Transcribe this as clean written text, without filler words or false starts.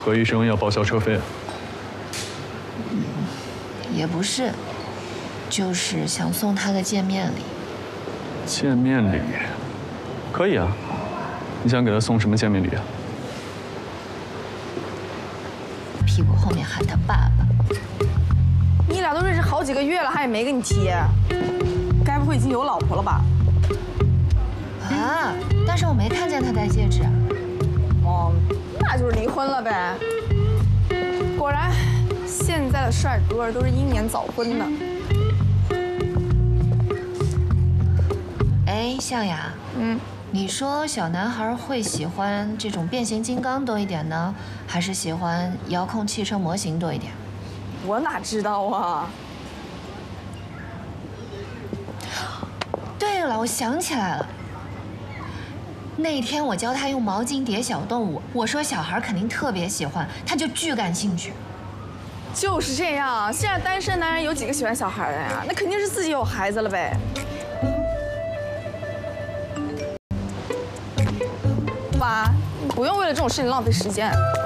何医生要报销车费？ 也不是，就是想送他个见面礼。 见面礼，可以啊。你想给他送什么见面礼啊？ 屁股后面喊他爸爸。 你俩都认识好几个月了，他也没跟你提，该不会已经有老婆了吧？ 啊！但是我没看见他戴戒指。 哦，那就是离婚了呗。果然，现在的帅哥都是英年早婚的。 哎，向雅，你说小男孩会喜欢这种变形金刚多一点呢，还是喜欢遥控汽车模型多一点？ 我哪知道啊？ 对了，我想起来了。那天我教他用毛巾叠小动物，我说小孩肯定特别喜欢，他就巨感兴趣。 就是这样，现在单身男人有几个喜欢小孩的呀？那肯定是自己有孩子了呗。爸，你不用为了这种事情浪费时间。